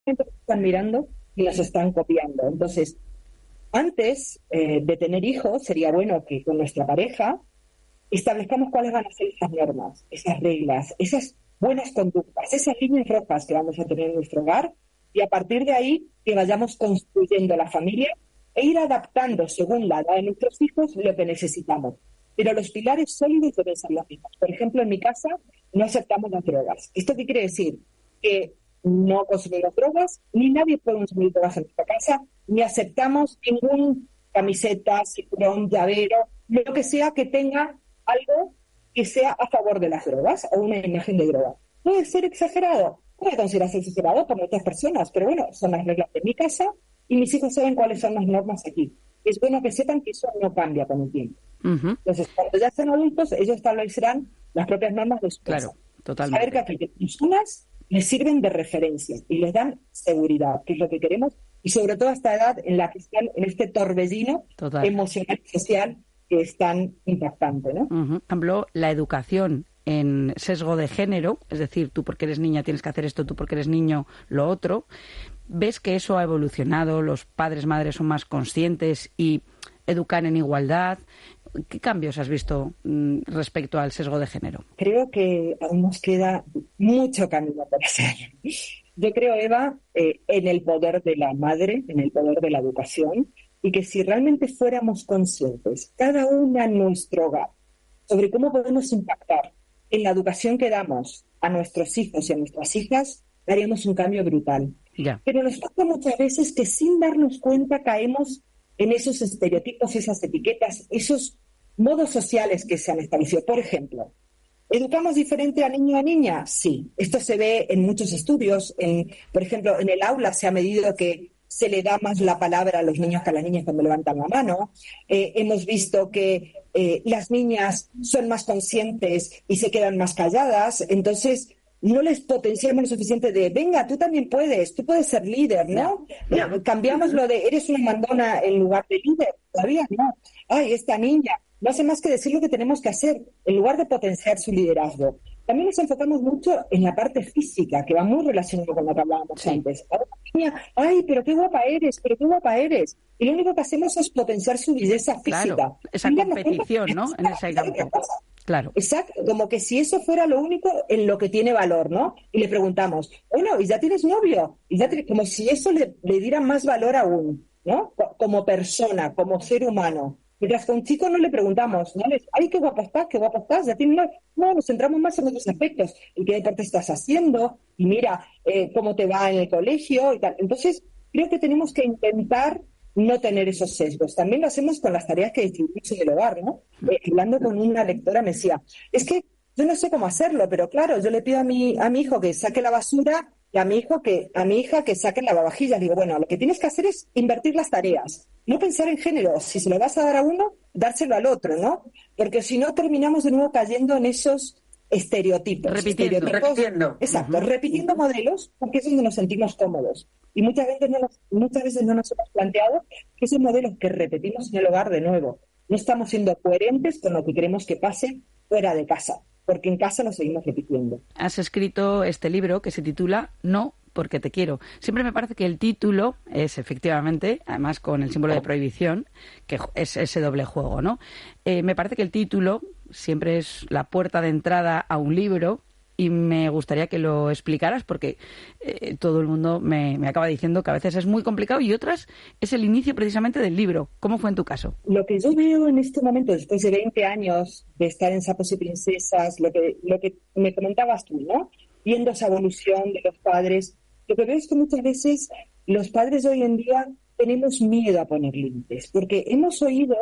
están mirando y nos están copiando. Entonces, antes de tener hijos, sería bueno que con nuestra pareja establezcamos cuáles van a ser esas normas, esas reglas, esas buenas conductas, esas líneas rojas que vamos a tener en nuestro hogar, y a partir de ahí que vayamos construyendo la familia e ir adaptando según la edad de nuestros hijos lo que necesitamos. Pero los pilares sólidos deben ser los mismos. Por ejemplo, en mi casa no aceptamos las drogas. ¿Esto qué quiere decir? Que no consumimos drogas, ni nadie puede consumir drogas en nuestra casa, ni aceptamos ningún camiseta, cinturón, llavero, lo que sea que tenga algo que sea a favor de las drogas o una imagen de droga. Puede ser exagerado, puede considerarse exagerado por muchas personas, pero bueno, son las reglas de mi casa y mis hijos saben cuáles son las normas aquí. Es bueno que sepan que eso no cambia con el tiempo. Uh-huh. Entonces, cuando ya sean adultos, ellos establecerán las propias normas de su casa. Claro, totalmente. Saber que aquellas personas les sirven de referencia y les dan seguridad, que es lo que queremos, y sobre todo a esta edad en la que están en este torbellino emocional y social que es tan impactante, ¿no? Uh-huh. Por ejemplo, la educación en sesgo de género, es decir, tú porque eres niña tienes que hacer esto, tú porque eres niño lo otro. ¿Ves que eso ha evolucionado? ¿Los padres, madres son más conscientes y educan en igualdad? ¿Qué cambios has visto respecto al sesgo de género? Creo que aún nos queda mucho camino por hacer. Yo creo, Eva, en el poder de la madre, en el poder de la educación, y que si realmente fuéramos conscientes, cada una en nuestro hogar, sobre cómo podemos impactar en la educación que damos a nuestros hijos y a nuestras hijas, haríamos un cambio brutal. Ya. Pero nos pasa muchas veces que sin darnos cuenta caemos en esos estereotipos, esas etiquetas, esos modos sociales que se han establecido. Por ejemplo, ¿educamos diferente a niño a niña? Sí. Esto se ve en muchos estudios. Por ejemplo, en el aula se ha medido que se le da más la palabra a los niños que a las niñas cuando levantan la mano. Hemos visto que las niñas son más conscientes y se quedan más calladas. Entonces, no les potenciamos lo suficiente de, venga, tú también puedes, tú puedes ser líder, ¿no? Cambiamos lo de, eres una mandona en lugar de líder. Todavía no. Ay, esta niña. No hace más que decir lo que tenemos que hacer, en lugar de potenciar su liderazgo. También nos enfocamos mucho en la parte física, que va muy relacionado con lo que hablábamos antes. Ay, pero qué guapa eres, pero qué guapa eres. Y lo único que hacemos es potenciar su belleza física. Claro, esa competición, ¿no? En ese campo. Claro. Exacto, como que si eso fuera lo único en lo que tiene valor, ¿no? Y le preguntamos, bueno, ¿y ya tienes novio? Como si eso le diera más valor aún, ¿no? Como persona, como ser humano. Mientras que a un chico no le preguntamos, ¿no? Ay, qué guapo estás, ya tienes novio. No, nos centramos más en otros aspectos. ¿Y qué deporte estás haciendo? Y mira, cómo te va en el colegio y tal. Entonces, creo que tenemos que intentar no tener esos sesgos. También lo hacemos con las tareas que distribuimos en el hogar, ¿no? Hablando con una lectora me decía, es que yo no sé cómo hacerlo, pero claro, yo le pido a mi hijo que saque la basura y a mi hija que saque la lavavajillas. Digo, bueno, lo que tienes que hacer es invertir las tareas, no pensar en género. Si se lo vas a dar a uno, dárselo al otro, ¿no? Porque si no terminamos de nuevo cayendo en esos estereotipos. Repitiendo. Exacto, repitiendo modelos, porque es donde nos sentimos cómodos. Y muchas veces no nos hemos planteado que esos modelos que repetimos en el hogar de nuevo, no estamos siendo coherentes con lo que queremos que pase fuera de casa, porque en casa lo seguimos repitiendo. Has escrito este libro que se titula No, porque te quiero. Siempre me parece que el título es efectivamente, además con el símbolo de prohibición, que es ese doble juego, ¿no? Me parece que el título siempre es la puerta de entrada a un libro y me gustaría que lo explicaras porque todo el mundo me acaba diciendo que a veces es muy complicado y otras es el inicio precisamente del libro. ¿Cómo fue en tu caso? Lo que yo veo en este momento, después de 20 años de estar en Sapos y Princesas, lo que me comentabas tú, ¿no? Viendo esa evolución de los padres, lo que veo es que muchas veces los padres de hoy en día tenemos miedo a poner límites, porque hemos oído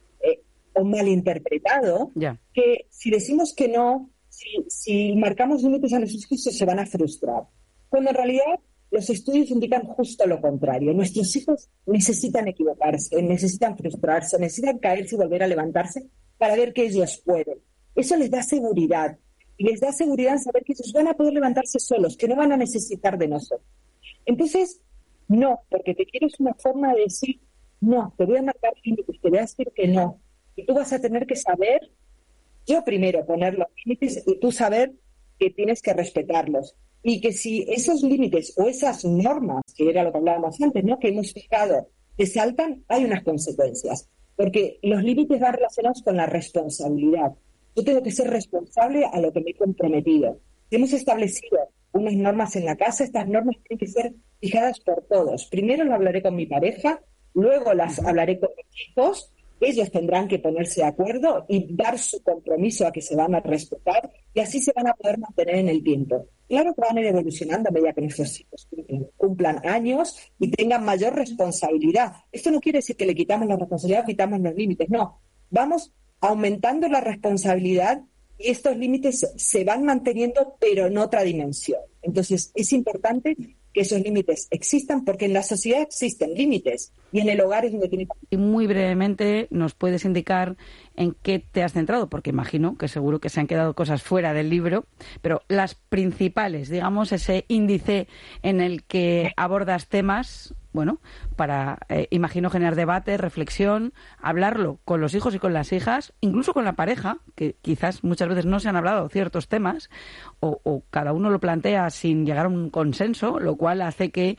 o malinterpretado que si decimos que no, si marcamos límites a nuestros hijos se van a frustrar. Cuando en realidad los estudios indican justo lo contrario. Nuestros hijos necesitan equivocarse, necesitan frustrarse, necesitan caerse y volver a levantarse para ver que ellos pueden. Eso les da seguridad. Y les da seguridad en saber que ellos van a poder levantarse solos, que no van a necesitar de nosotros. Entonces, no, porque te quiero es una forma de decir, no, te voy a marcar límites, te voy a decir que no. Y tú vas a tener que saber, yo primero poner los límites y tú saber que tienes que respetarlos. y que si esos límites o esas normas, que era lo que hablábamos antes, ¿no?, que hemos fijado, te saltan, hay unas consecuencias. Porque los límites van relacionados con la responsabilidad. Yo tengo que ser responsable a lo que me he comprometido. Si hemos establecido unas normas en la casa, estas normas tienen que ser fijadas por todos. Primero lo hablaré con mi pareja, luego las hablaré con mis hijos. Ellos tendrán que ponerse de acuerdo y dar su compromiso a que se van a respetar, y así se van a poder mantener en el tiempo. Claro que van a ir evolucionando a medida que nuestros hijos cumplan años y tengan mayor responsabilidad. Esto no quiere decir que le quitamos la responsabilidad o quitamos los límites, no. Vamos aumentando la responsabilidad y estos límites se van manteniendo, pero en otra dimensión. Entonces, es importante que esos límites existan, porque en la sociedad existen límites y en el hogar es donde tiene que... Y muy brevemente, ¿nos puedes indicar en qué te has centrado? Porque imagino que seguro que se han quedado cosas fuera del libro, pero las principales, digamos, ese índice en el que abordas temas, bueno, para, imagino, generar debate, reflexión, hablarlo con los hijos y con las hijas, incluso con la pareja, que quizás muchas veces no se han hablado ciertos temas, o cada uno lo plantea sin llegar a un consenso, lo cual hace que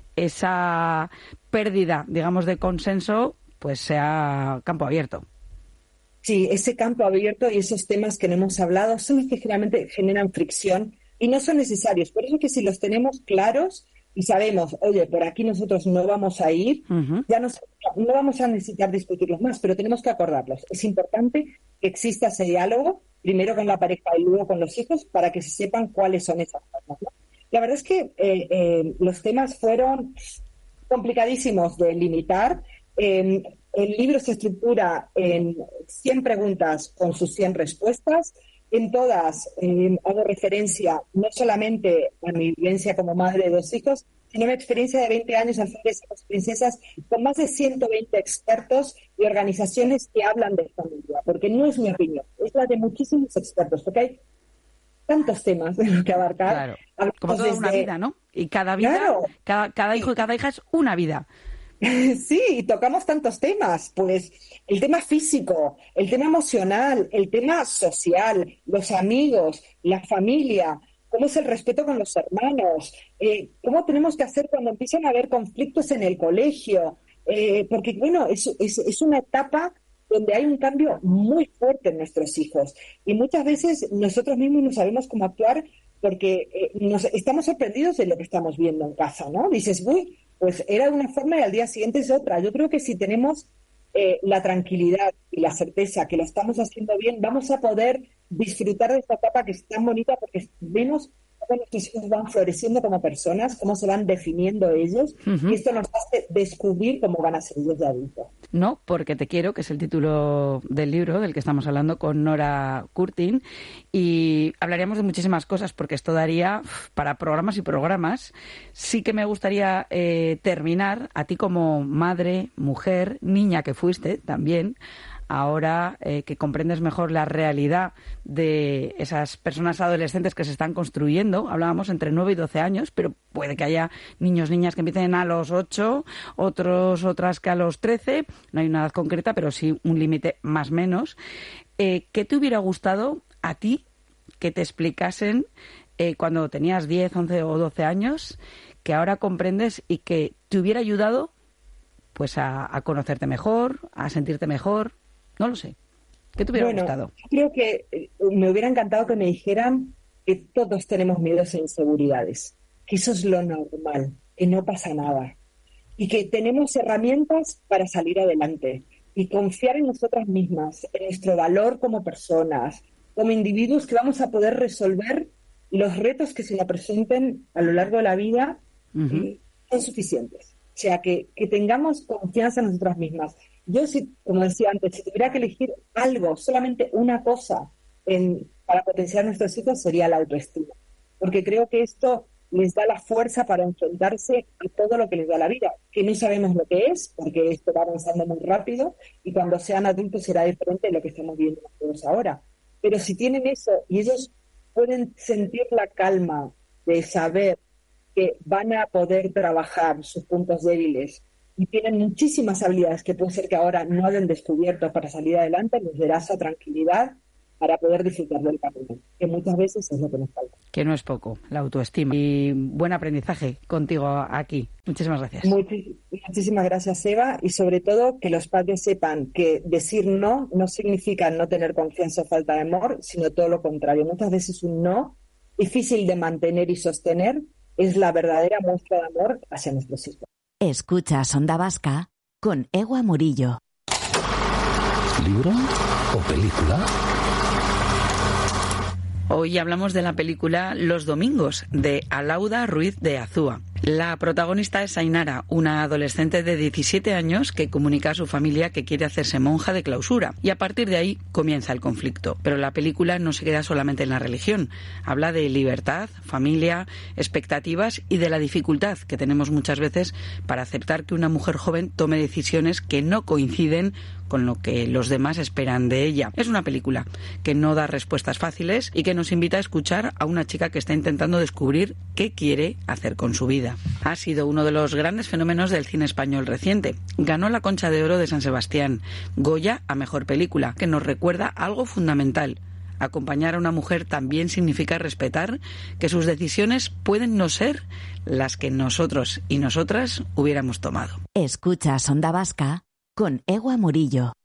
esa pérdida, digamos, de consenso, pues sea campo abierto. Sí, ese campo abierto y esos temas que no hemos hablado son los que generalmente generan fricción y no son necesarios. Por eso es que si los tenemos claros y sabemos, oye, por aquí nosotros no vamos a ir, ya no vamos a necesitar discutirlos más, pero tenemos que acordarlos. Es importante que exista ese diálogo, primero con la pareja y luego con los hijos, para que se sepan cuáles son esas normas, ¿no? La verdad es que los temas fueron complicadísimos de limitar. El libro se estructura en 100 preguntas con sus 100 respuestas. En todas hago referencia no solamente a mi vivencia como madre de 2 hijos, sino a mi experiencia de 20 años al frente de esas princesas, con más de 120 expertos y organizaciones que hablan de familia, porque no es mi opinión, es la de muchísimos expertos, porque hay tantos temas de los que abarcar. Claro, como toda una vida, ¿no? Y cada vida, claro, cada hijo y cada hija es una vida. Sí, y tocamos tantos temas, pues el tema físico, el tema emocional, el tema social, los amigos, la familia, cómo es el respeto con los hermanos, cómo tenemos que hacer cuando empiezan a haber conflictos en el colegio, porque bueno, es una etapa donde hay un cambio muy fuerte en nuestros hijos y muchas veces nosotros mismos no sabemos cómo actuar porque nos estamos sorprendidos de lo que estamos viendo en casa, ¿no? Dices, uy, pues era de una forma y al día siguiente es otra. Yo creo que si tenemos la tranquilidad y la certeza que lo estamos haciendo bien, vamos a poder disfrutar de esta etapa que es tan bonita, porque vemos cómo nuestros hijos van floreciendo como personas, cómo se van definiendo ellos, y esto nos hace descubrir cómo van a ser ellos de adultos. No, porque te quiero, que es el título del libro del que estamos hablando con Nora Curtin, y hablaríamos de muchísimas cosas porque esto daría para programas y programas. Sí que me gustaría terminar, a ti como madre, mujer, niña que fuiste también, ahora que comprendes mejor la realidad de esas personas adolescentes que se están construyendo. Hablábamos entre 9 y 12 años, pero puede que haya niños, niñas que empiecen a los 8, otras que a los 13. No hay una edad concreta, pero sí un límite más o menos. ¿Qué te hubiera gustado a ti que te explicasen cuando tenías 10, 11 o 12 años, que ahora comprendes y que te hubiera ayudado pues a conocerte mejor, a sentirte mejor? No lo sé. ¿Qué te hubiera gustado? Creo que me hubiera encantado que me dijeran que todos tenemos miedos e inseguridades, que eso es lo normal, que no pasa nada y que tenemos herramientas para salir adelante y confiar en nosotras mismas, en nuestro valor como personas, como individuos, que vamos a poder resolver los retos que se nos presenten a lo largo de la vida. Son suficientes. O sea, que tengamos confianza en nosotras mismas. Yo, como decía antes, si tuviera que elegir algo, solamente una cosa para potenciar a nuestros hijos, sería la autoestima. Porque creo que esto les da la fuerza para enfrentarse a todo lo que les da la vida, que no sabemos lo que es, porque esto va avanzando muy rápido y cuando sean adultos será diferente de lo que estamos viendo nosotros ahora. Pero si tienen eso y ellos pueden sentir la calma de saber que van a poder trabajar sus puntos débiles y tienen muchísimas habilidades que puede ser que ahora no hayan descubierto para salir adelante, les dará esa tranquilidad. para poder disfrutar del camino, que muchas veces es lo que nos falta. Que no es poco, la autoestima. Y buen aprendizaje contigo aquí. Muchísimas gracias. Muchísimas gracias, Eva, y sobre todo que los padres sepan que decir no significa no tener confianza o falta de amor, sino todo lo contrario. Muchas veces un no difícil de mantener y sostener es la verdadera muestra de amor hacia nuestros hijos. Escuchas Onda Vasca con Ewa Murillo. ¿Libro o película? Hoy hablamos de la película Los Domingos, de Alauda Ruiz de Azúa. La protagonista es Ainara, una adolescente de 17 años que comunica a su familia que quiere hacerse monja de clausura, y a partir de ahí comienza el conflicto. Pero la película no se queda solamente en la religión. Habla de libertad, familia, expectativas y de la dificultad que tenemos muchas veces para aceptar que una mujer joven tome decisiones que no coinciden con lo que los demás esperan de ella. Es una película que no da respuestas fáciles y que nos invita a escuchar a una chica que está intentando descubrir qué quiere hacer con su vida. Ha sido uno de los grandes fenómenos del cine español reciente. Ganó la Concha de Oro de San Sebastián, Goya a Mejor Película, que nos recuerda algo fundamental. Acompañar a una mujer también significa respetar que sus decisiones pueden no ser las que nosotros y nosotras hubiéramos tomado. Escuchas Onda Vasca con Ewa Murillo.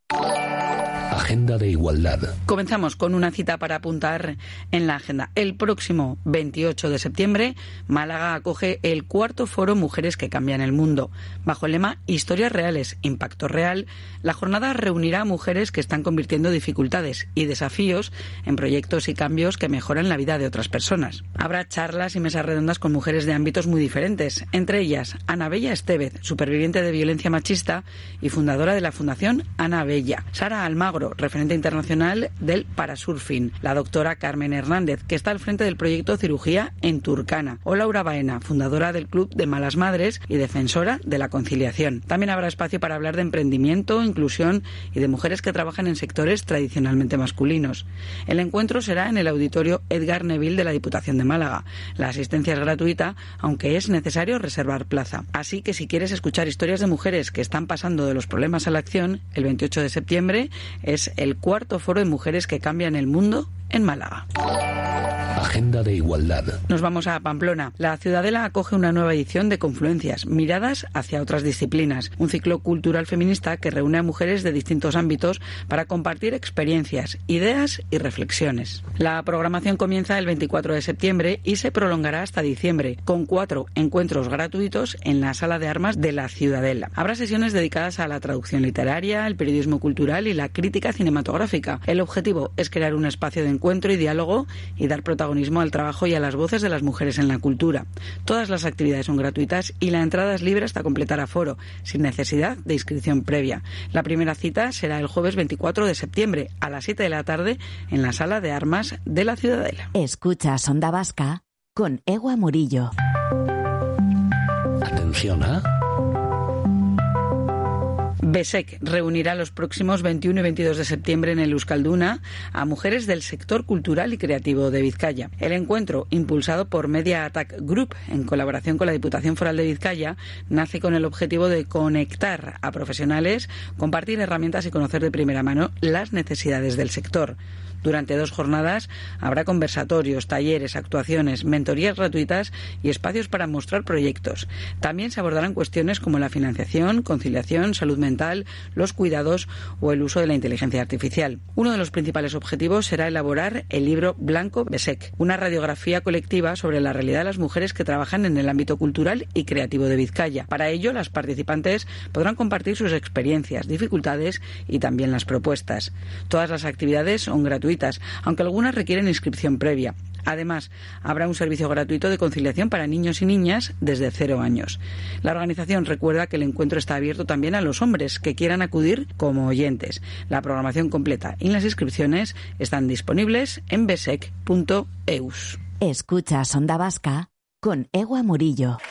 Agenda de igualdad. Comenzamos con una cita para apuntar en la agenda. El próximo 28 de septiembre, Málaga acoge el 4º Foro Mujeres que Cambian el Mundo. Bajo el lema Historias Reales, Impacto Real, la jornada reunirá a mujeres que están convirtiendo dificultades y desafíos en proyectos y cambios que mejoran la vida de otras personas. Habrá charlas y mesas redondas con mujeres de ámbitos muy diferentes, entre ellas Ana Bella Estevez, superviviente de violencia machista y fundadora de la Fundación Ana Bella; Sara Almagro, referente internacional del parasurfing; la doctora Carmen Hernández, que está al frente del proyecto Cirugía en Turkana; o Laura Baena, fundadora del Club de Malas Madres y defensora de la conciliación. También habrá espacio para hablar de emprendimiento, inclusión y de mujeres que trabajan en sectores tradicionalmente masculinos. El encuentro será en el Auditorio Edgar Neville de la Diputación de Málaga. La asistencia es gratuita, aunque es necesario reservar plaza. Así que si quieres escuchar historias de mujeres que están pasando de los problemas a la acción, el 28 de septiembre es el 4º Foro de Mujeres que Cambian el Mundo en Málaga. Agenda de igualdad. Nos vamos a Pamplona. La Ciudadela acoge una nueva edición de Confluencias, miradas hacia otras disciplinas, un ciclo cultural feminista que reúne a mujeres de distintos ámbitos para compartir experiencias, ideas y reflexiones. La programación comienza el 24 de septiembre y se prolongará hasta diciembre, con 4 encuentros gratuitos en la Sala de Armas de la Ciudadela. Habrá sesiones dedicadas a la traducción literaria, el periodismo cultural y la crítica cinematográfica. El objetivo es crear un espacio de encuentro y diálogo y dar protagonismo al trabajo y a las voces de las mujeres en la cultura. Todas las actividades son gratuitas y la entrada es libre hasta completar aforo, sin necesidad de inscripción previa. La primera cita será el jueves 24 de septiembre a las 7 de la tarde en la Sala de Armas de la Ciudadela. Escuchas Onda Vasca con Ewa Murillo. Atención a... BESEC reunirá los próximos 21 y 22 de septiembre en el Euskalduna a mujeres del sector cultural y creativo de Vizcaya. El encuentro, impulsado por Media Attack Group en colaboración con la Diputación Foral de Vizcaya, nace con el objetivo de conectar a profesionales, compartir herramientas y conocer de primera mano las necesidades del sector. Durante 2 jornadas habrá conversatorios, talleres, actuaciones, mentorías gratuitas y espacios para mostrar proyectos. También se abordarán cuestiones como la financiación, conciliación, salud mental, los cuidados o el uso de la inteligencia artificial. Uno de los principales objetivos será elaborar el libro Blanco BESEC, una radiografía colectiva sobre la realidad de las mujeres que trabajan en el ámbito cultural y creativo de Vizcaya. Para ello, las participantes podrán compartir sus experiencias, dificultades y también las propuestas. Todas las actividades son gratuitas, aunque algunas requieren inscripción previa. Además, habrá un servicio gratuito de conciliación para niños y niñas desde 0 años. La organización recuerda que el encuentro está abierto también a los hombres que quieran acudir como oyentes. La programación completa y las inscripciones están disponibles en besec.eus. Escuchas Onda Vasca con Ewa Murillo.